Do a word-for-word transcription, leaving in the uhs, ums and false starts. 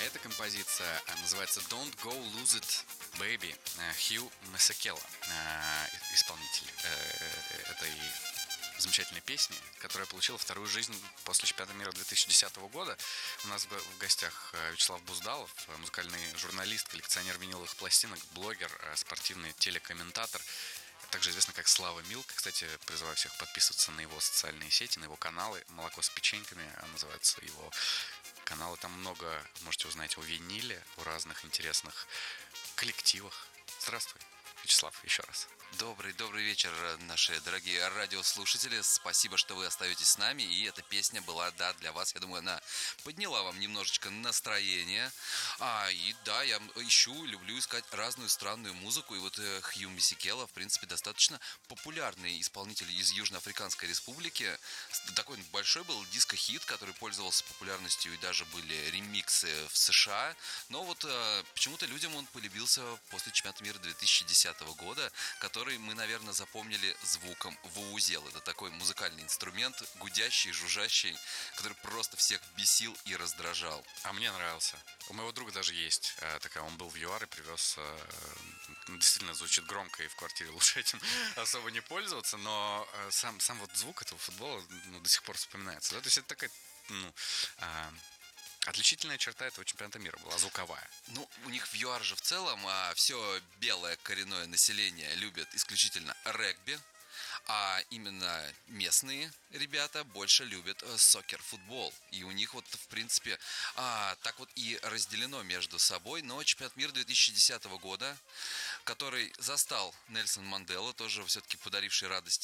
эта композиция э, называется Don't Go Lose It, Baby, э, Хью Масакела, э, исполнитель э, этой замечательной песни, которая получила вторую жизнь после чемпионата мира две тысячи десятого года. У нас в гостях Вячеслав Буздалов, музыкальный журналист, коллекционер виниловых пластинок, блогер, спортивный телекомментатор, также известный как Слава Милк. Кстати, призываю всех подписываться на его социальные сети, на его каналы. «Молоко с печеньками» называются его каналы. Там много можете узнать о виниле, о разных интересных коллективах. Здравствуй, Вячеслав, еще раз. Добрый, добрый вечер, наши дорогие радиослушатели. Спасибо, что вы остаетесь с нами. И эта песня была, да, для вас. Я думаю, она подняла вам немножечко настроение. А, и да, я ищу, люблю искать разную странную музыку. И вот э, Хью Масакела, в принципе, достаточно популярный исполнитель из Южноафриканской Республики. Такой большой был диско-хит, который пользовался популярностью, и даже были ремиксы в США. Но вот э, почему-то людям он полюбился после чемпионата мира две тысячи десятого года, который который мы, наверное, запомнили звуком вувузел. Это такой музыкальный инструмент, гудящий, жужжащий, который просто всех бесил и раздражал. А мне нравился. У моего друга даже есть э, такая, он был в ЮАР и привез, э, действительно звучит громко, и в квартире лучше этим особо не пользоваться, но э, сам, сам вот звук этого футбола ну, до сих пор вспоминается. Да? То есть это такая, ну... Э, отличительная черта этого чемпионата мира была звуковая. Ну, у них в ЮАР же в целом а, все белое коренное население любит исключительно регби, а именно местные ребята больше любят сокер-футбол. И у них вот, в принципе, а, так вот и разделено между собой. Но чемпионат мира две тысячи десятого года, который застал Нельсон Мандела, тоже все-таки подаривший радость